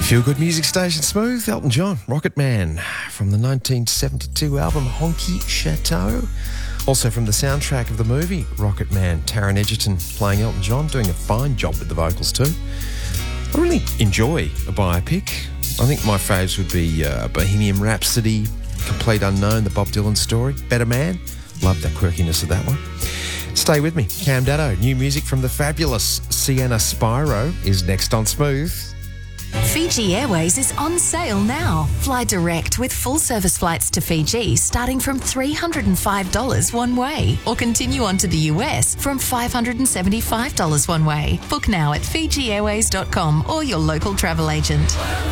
Feel good music station, Smooth, Elton John, Rocket Man, from the 1972 album Honky Chateau. Also from the soundtrack of the movie Rocket Man, Taron Egerton playing Elton John, doing a fine job with the vocals too. I really enjoy a biopic. I think my faves would be Bohemian Rhapsody, Complete Unknown, the Bob Dylan story, Better Man. Love the quirkiness of that one. Stay with me. Cam Daddo, new music from the fabulous Sienna Spyro is next on Smooth. Fiji Airways is on sale now. Fly direct with full-service flights to Fiji starting from $305 one way, or continue on to the US from $575 one way. Book now at FijiAirways.com or your local travel agent.